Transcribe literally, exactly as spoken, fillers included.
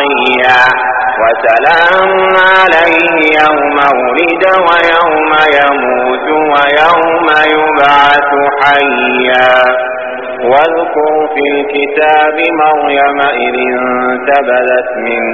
عطيا وسلام عليه يوم ولد ويوم يموت ويوم يبعث حيا واذكر في الكتاب مريم إذ انتبذت من